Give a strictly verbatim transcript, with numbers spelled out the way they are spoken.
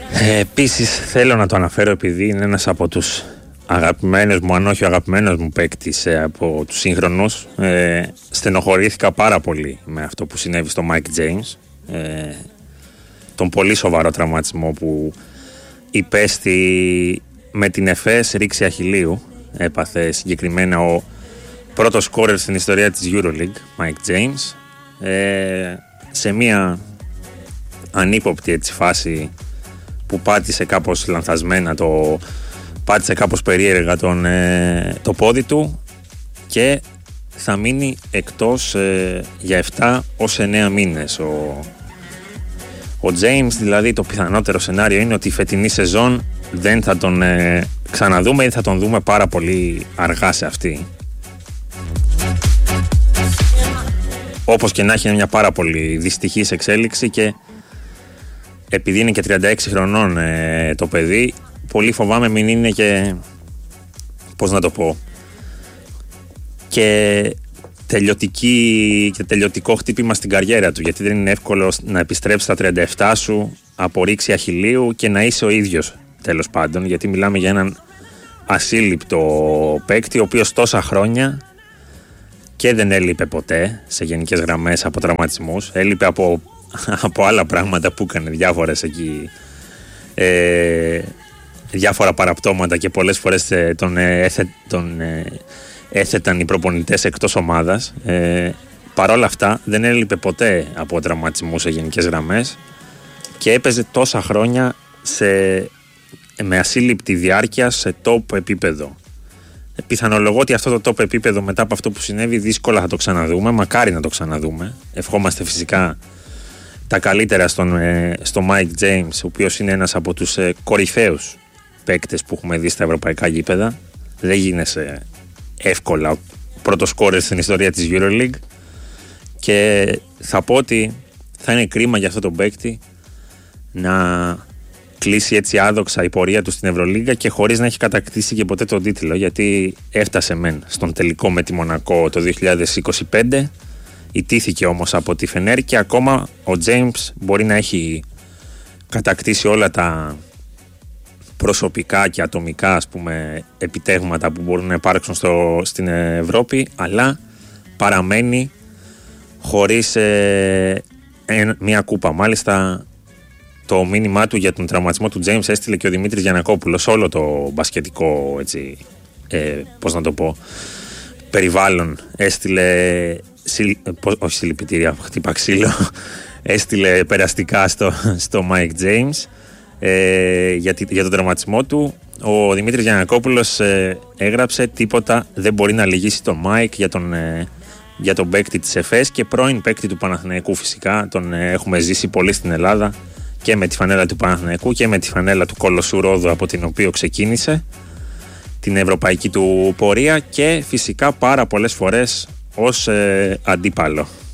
Ε, επίσης θέλω να το αναφέρω επειδή είναι ένας από τους αγαπημένος μου, αν όχι ο αγαπημένος μου παίκτης ε, από τους σύγχρονους. ε, Στενοχωρήθηκα πάρα πολύ με αυτό που συνέβη στο Mike James, ε, τον πολύ σοβαρό τραυματισμό που υπέστη με την Εφές ρήξη αχιλλείου. Έπαθε συγκεκριμένα ο πρώτος σκόρερ στην ιστορία της EuroLeague, Mike James, ε, σε μια ανύποπτη έτσι φάση που πάτησε κάπως λανθασμένα, το πάτησε κάπως περίεργα τον, ε, το πόδι του και θα μείνει εκτός ε, για επτά ως εννέα μήνες. Ο, ο James, δηλαδή το πιθανότερο σενάριο είναι ότι η φετινή σεζόν δεν θα τον ε, ξαναδούμε ή θα τον δούμε πάρα πολύ αργά σε αυτή. Όπως και να έχει, είναι μια πάρα πολύ δυστυχής εξέλιξη και επειδή είναι και τριάντα έξι χρονών ε, το παιδί, πολύ φοβάμαι μην είναι και, πώς να το πω, και, τελειωτική, και τελειωτικό χτύπημα στην καριέρα του, γιατί δεν είναι εύκολο να επιστρέψει στα τριάντα επτά σου από ρήξη αχιλλείου και να είσαι ο ίδιος, τέλος πάντων, γιατί μιλάμε για έναν ασύλληπτο παίκτη ο οποίος τόσα χρόνια και δεν έλειπε ποτέ σε γενικές γραμμές από τραυματισμούς, έλειπε από, από άλλα πράγματα που έκανε, διάφορες εκεί ε, διάφορα παραπτώματα και πολλές φορές ε, τον, ε, έθε, τον ε, έθεταν οι προπονητές εκτός ομάδας. Ε, Παρ' όλα αυτά δεν έλειπε ποτέ από τραυματισμούς σε γενικές γραμμές και έπαιζε τόσα χρόνια σε, με ασύλληπτη διάρκεια σε top επίπεδο. Πιθανολογώ ότι αυτό το top επίπεδο μετά από αυτό που συνέβη δύσκολα θα το ξαναδούμε, μακάρι να το ξαναδούμε. Ευχόμαστε φυσικά τα καλύτερα στον, ε, στο Mike James, ο οποίος είναι ένας από τους ε, κορυφαίους παίκτες που έχουμε δει στα ευρωπαϊκά γήπεδα. Δεν γίνεσαι εύκολα ο πρώτος σκόρερ στην ιστορία της EuroLeague και θα πω ότι θα είναι κρίμα για αυτό τον παίκτη να κλείσει έτσι άδοξα η πορεία του στην Ευρωλίγκα και χωρίς να έχει κατακτήσει και ποτέ τον τίτλο, γιατί έφτασε μεν στον τελικό με τη Μονακό το δύο χιλιάδες είκοσι πέντε, ιτήθηκε όμως από τη Φενέρ και ακόμα ο James μπορεί να έχει κατακτήσει όλα τα προσωπικά και ατομικά, ας πούμε, επιτεύγματα που μπορούν να υπάρξουν στο, στην Ευρώπη, αλλά παραμένει χωρίς ε, ε, μια κούπα. Μάλιστα το μήνυμά του για τον τραυματισμό του James έστειλε και ο Δημήτρης Γιαννακόπουλος, όλο το μπασκετικό έτσι, ε, πώς να το πω, περιβάλλον έστειλε, συ, όχι συλληπιτήρια, χτύπα ξύλο, έστειλε περαστικά στο, στο Mike James ε, για, για τον τραυματισμό του. Ο Δημήτρης Γιαννακόπουλος ε, έγραψε τίποτα δεν μπορεί να λυγίσει τον Mike για τον, ε, για τον παίκτη της Εφές και πρώην παίκτη του Παναθηναϊκού φυσικά, τον ε, έχουμε ζήσει πολύ στην Ελλάδα και με τη φανέλα του Παναθηναϊκού και με τη φανέλα του Κολοσσού Ρόδου από την οποία ξεκίνησε την ευρωπαϊκή του πορεία και φυσικά πάρα πολλές φορές ως ε, αντίπαλο.